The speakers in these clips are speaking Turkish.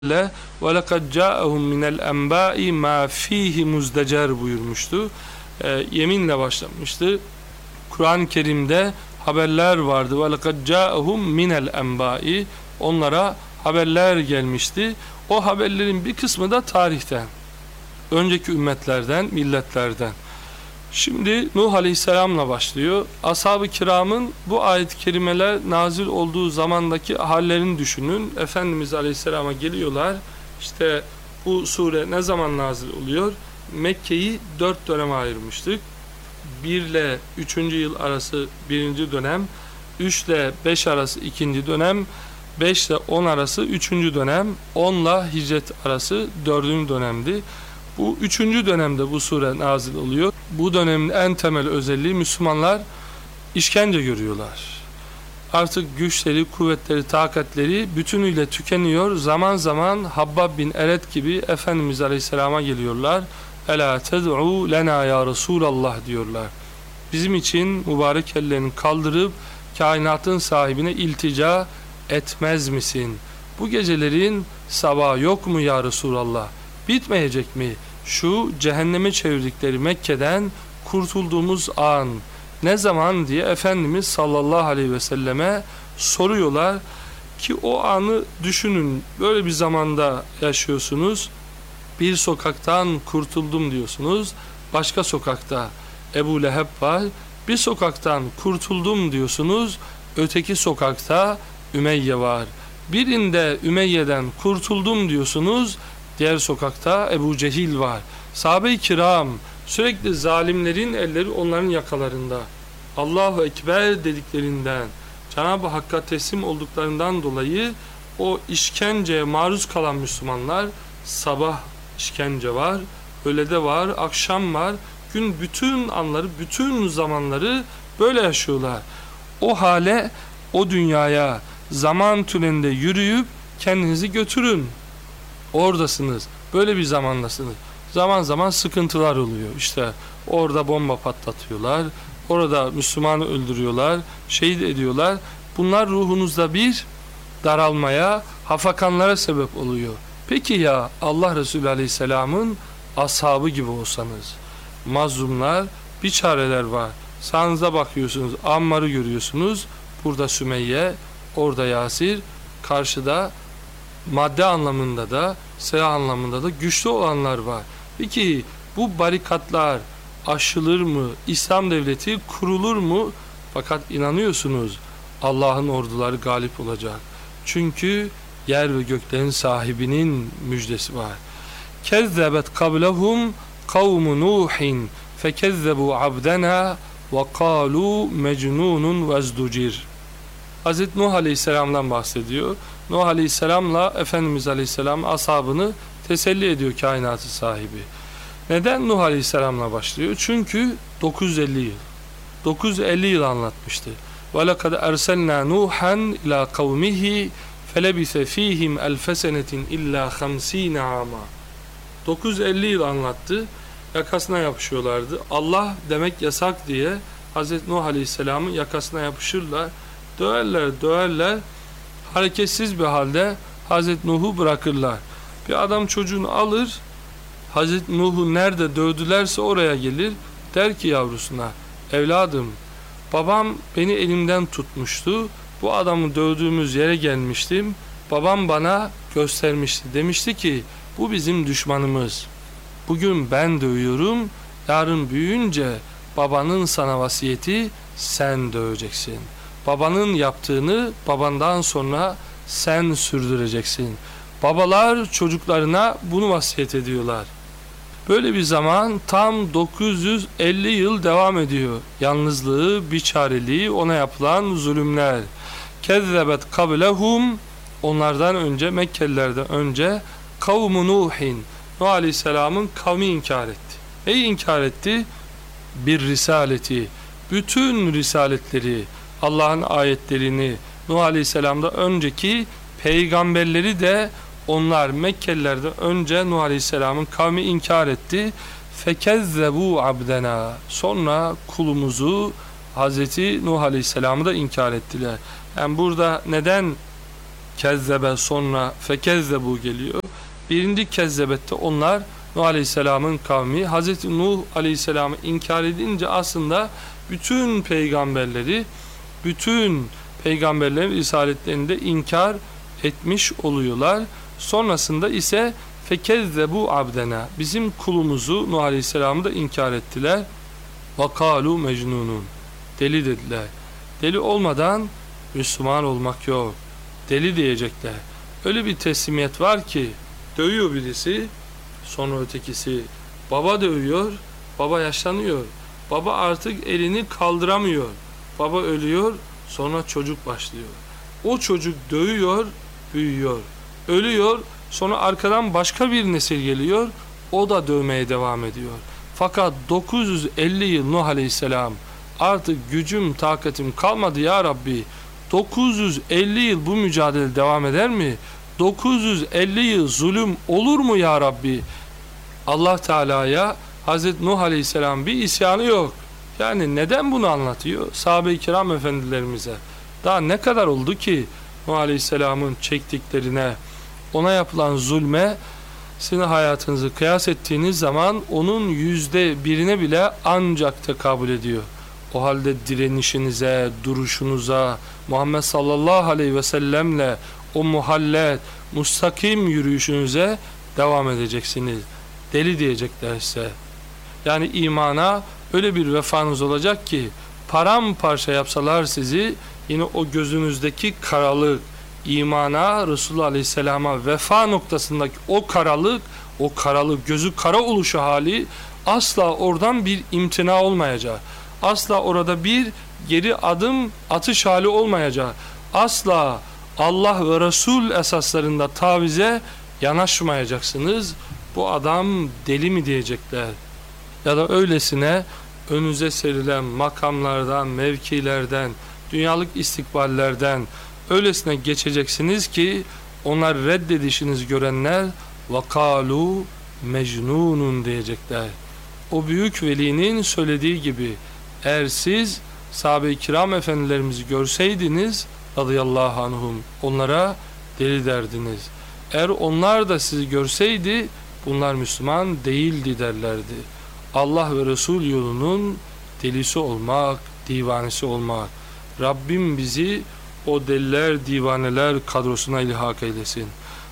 ve lekad ca'ahum minel enba'i ma fihi muzdecer buyurmuştu. Yeminle başlamıştı. Kur'an-ı Kerim'de haberler vardı. Ve lekad ca'ahum minel enba'i, onlara haberler gelmişti. O haberlerin bir kısmı da tarihten, önceki ümmetlerden, milletlerden. Şimdi Nuh Aleyhisselam'la başlıyor. Ashab-ı kiramın bu ayet-i kerimeler nazil olduğu zamandaki hallerini düşünün. Efendimiz Aleyhisselam'a geliyorlar. İşte bu sure ne zaman nazil oluyor? Mekke'yi 4 döneme ayırmıştık. 1 ile 3. yıl arası 1. dönem, 3 ile 5 arası 2. dönem, 5 ile 10 arası 3. dönem, 10 ile hicret arası 4. dönemdi. Bu 3. dönemde bu sure nazil oluyor. Bu dönemin en temel özelliği, Müslümanlar işkence görüyorlar. Artık güçleri, kuvvetleri, takatleri bütünüyle tükeniyor. Zaman zaman Habbab bin Eret gibi Efendimiz Aleyhisselam'a geliyorlar. Ela ted'u lena ya Resulallah diyorlar. Bizim için mübarek ellerini kaldırıp kainatın sahibine iltica etmez misin? Bu gecelerin sabahı yok mu ya Resulallah? Bitmeyecek mi? Şu cehenneme çevirdikleri Mekke'den kurtulduğumuz an ne zaman diye Efendimiz sallallahu aleyhi ve selleme soruyorlar ki o anı düşünün. Böyle bir zamanda yaşıyorsunuz. Bir sokaktan kurtuldum diyorsunuz. Başka sokakta Ebu Leheb var. Bir sokaktan kurtuldum diyorsunuz. Öteki sokakta Ümeyye var. Birinde Ümeyye'den kurtuldum diyorsunuz. Diğer sokakta Ebu Cehil var. Sahabe-i kiram sürekli zalimlerin elleri onların yakalarında. Allahu Ekber dediklerinden, Cenab-ı Hakk'a teslim olduklarından dolayı o işkenceye maruz kalan Müslümanlar, sabah işkence var, öğlede var, akşam var, gün bütün anları, bütün zamanları böyle yaşıyorlar. O hale, o dünyaya zaman tünelinde yürüyüp kendinizi götürün. Oradasınız. Böyle bir zamandasınız. Zaman zaman sıkıntılar oluyor. İşte orada bomba patlatıyorlar. Orada Müslümanı öldürüyorlar. Şehit ediyorlar. Bunlar ruhunuzda bir daralmaya, hafakanlara sebep oluyor. Peki ya Allah Resulü Aleyhisselam'ın ashabı gibi olsanız? Mazlumlar, biçareler var. Sağınıza bakıyorsunuz, Ammar'ı görüyorsunuz. Burada Sümeyye, orada Yasir, karşıda madde anlamında da, silah anlamında da güçlü olanlar var. Peki bu barikatlar aşılır mı? İslam devleti kurulur mu? Fakat inanıyorsunuz Allah'ın orduları galip olacak. Çünkü yer ve göklerin sahibinin müjdesi var. Kezzebet kablehum kavmu Nuhin fekezzebu abdena ve kalu mecnunun vezducir. Hazreti Nuh Aleyhisselam'dan bahsediyor. Nuh Aleyhisselam'la Efendimiz Aleyhisselam ashabını teselli ediyor kainatı sahibi. Neden Nuh Aleyhisselam'la başlıyor? Çünkü 950 yıl. 950 yıl anlatmıştı. وَلَقَدْ اَرْسَلْنَا نُوحًا اِلَى قَوْمِهِ فَلَبِثَ ف۪يهِمْ أَلْفَ سَنَةٍ اِلَّا 50 عَامًا. 950 yıl anlattı. Yakasına yapışıyorlardı. Allah demek yasak diye Hazreti Nuh Aleyhisselam'ın yakasına yapışırlar. Döverler. Hareketsiz bir halde Hazreti Nuh'u bırakırlar. Bir adam çocuğunu alır, Hazreti Nuh'u nerede dövdülerse oraya gelir. Der ki yavrusuna, evladım, babam beni elimden tutmuştu. Bu adamı dövdüğümüz yere gelmiştim. Babam bana göstermişti. Demişti ki, bu bizim düşmanımız. Bugün ben dövüyorum. Yarın büyüyünce babanın sana vasiyeti, sen döveceksin. Babanın yaptığını babandan sonra sen sürdüreceksin. Babalar çocuklarına bunu vasiyet ediyorlar. Böyle bir zaman tam 950 yıl devam ediyor. Yalnızlığı, biçareliği, ona yapılan zulümler. Kezzebet kablehum, onlardan önce, Mekkelilerden önce kavmu Nuhin, Nuh Aleyhisselam'ın kavmi inkar etti. Neyi inkar etti? Bir risaleti, bütün risaletleri, Allah'ın ayetlerini, Nuh Aleyhisselam'da önceki peygamberleri de onlar Mekkelilerden önce Nuh Aleyhisselam'ın kavmi inkar etti. Fekezzebu abdena, sonra kulumuzu Hazreti Nuh Aleyhisselam'ı da inkar ettiler. Yani burada neden kezzebe, sonra fekezzebu geliyor. Birinci kezzebette onlar Nuh Aleyhisselam'ın kavmi Hazreti Nuh Aleyhisselam'ı inkar edince aslında bütün peygamberlerin risaletlerini de inkar etmiş oluyorlar. Sonrasında ise fekezzebu abdena, bizim kulumuzu Nuh Aleyhisselam'ı da inkar ettiler. Vakalu mecnunun, deli dediler. Deli olmadan Müslüman olmak yok. Deli diyecekler. Öyle bir teslimiyet var ki dövüyor birisi, sonra ötekisi baba dövüyor, baba yaşlanıyor, baba artık elini kaldıramıyor, baba ölüyor, sonra çocuk başlıyor. O çocuk dövüyor, büyüyor, ölüyor, sonra arkadan başka bir nesil geliyor, o da dövmeye devam ediyor. Fakat 950 yıl Nuh Aleyhisselam, artık gücüm takatim kalmadı ya Rabbi, 950 yıl bu mücadele devam eder mi? 950 yıl zulüm olur mu ya Rabbi? Allah Teala'ya Hazreti Nuh Aleyhisselam bir isyanı yok. Yani neden bunu anlatıyor? Sahabe-i kiram efendilerimize. Daha ne kadar oldu ki Nuh Aleyhisselam'ın çektiklerine, ona yapılan zulme sizin hayatınızı kıyas ettiğiniz zaman onun %1'ine bile ancak tekabül ediyor. O halde direnişinize, duruşunuza, Muhammed sallallahu aleyhi ve sellemle o muhallet, mustakim yürüyüşünüze devam edeceksiniz. Deli diyecekler size. Yani imana öyle bir vefanız olacak ki paramparça yapsalar sizi, yine o gözünüzdeki karalık, imana, Resulullah Aleyhisselam'a vefa noktasındaki o karalık, gözü kara oluşu hali, asla oradan bir imtina olmayacak. Asla orada bir geri adım atış hali olmayacak. Asla Allah ve Resul esaslarında tavize yanaşmayacaksınız. Bu adam deli mi diyecekler. Ya da öylesine önünüze serilen makamlardan, mevkilerden, dünyalık istikballerden öylesine geçeceksiniz ki onlar reddedişinizi görenler vakalu mecnunun diyecekler. O büyük velinin söylediği gibi, eğer siz sahabe-i kiram efendilerimizi görseydiniz radıyallahu anhum, onlara deli derdiniz. Eğer onlar da sizi görseydi bunlar Müslüman değildi derlerdi. Allah ve Resul yolunun delisi olmak, divanesi olmak. Rabbim bizi o deliler, divaneler kadrosuna ilhak eylesin.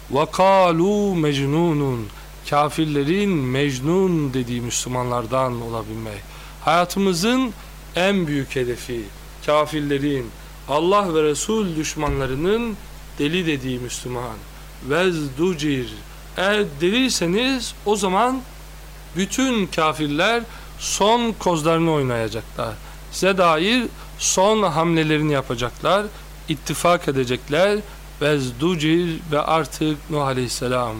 وَقَالُوا mecnunun, kafirlerin mecnun dediği Müslümanlardan olabilmek. Hayatımızın en büyük hedefi, kafirlerin, Allah ve Resul düşmanlarının deli dediği Müslüman. Vezducir, eğer deliyseniz o zaman bütün kafirler son kozlarını oynayacaklar. Size dair son hamlelerini yapacaklar, ittifak edecekler. Vezducir, ve artık Nuh Aleyhisselam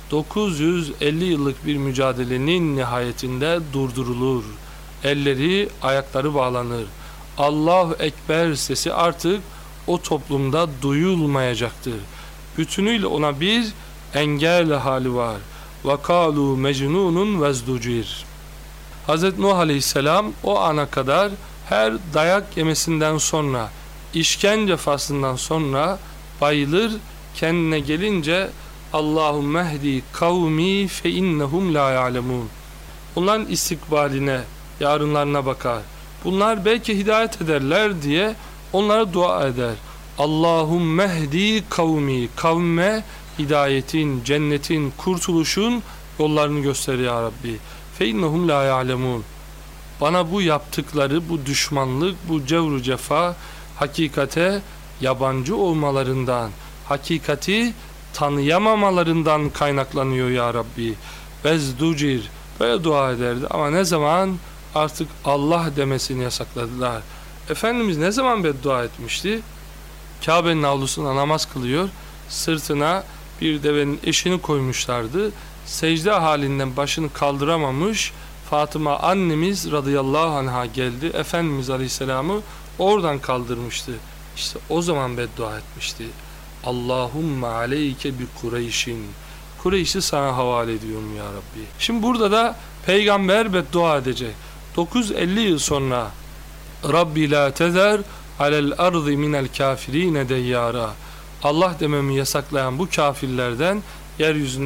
950 yıllık bir mücadelenin nihayetinde durdurulur. Elleri, ayakları bağlanır. Allahu Ekber sesi artık o toplumda duyulmayacaktır. Bütünüyle ona bir engel hali var. وَقَالُوا mecnunun vezducir. Hz. Nuh Aleyhisselam o ana kadar her dayak yemesinden sonra, işkence faslından sonra bayılır, kendine gelince Allahümme ehdi kavmi fe innehum la ya'lemun. Onların istikbaline, yarınlarına bakar. Bunlar belki hidayet ederler diye onlara dua eder. Allahümme ehdi kavmi, kavme hidayetin, cennetin, kurtuluşun yollarını göster ya Rabbi. Fe innehum la ya'lemun. Bana bu yaptıkları, bu düşmanlık, bu cevru cefa hakikate yabancı olmalarından, hakikati tanıyamamalarından kaynaklanıyor ya Rabbi. Vezducir, böyle dua ederdi ama ne zaman artık Allah demesini yasakladılar. Efendimiz ne zaman beddua etmişti? Kabe'nin avlusuna namaz kılıyor, sırtına bir devenin eşini koymuşlardı. Secde halinden başını kaldıramamış Fatıma annemiz radıyallahu anha geldi. Efendimiz Aleyhisselam'ı oradan kaldırmıştı. İşte o zaman beddua etmişti. Allahümme aleyke bi Kureyş'in. Kureyş'i sana havale ediyorum ya Rabbi. Şimdi burada da peygamber beddua edecek. 950 yıl sonra Rabbi la tezer alel ardı minel kafirine deyyara. Allah dememi yasaklayan bu kafirlerden yeryüzünde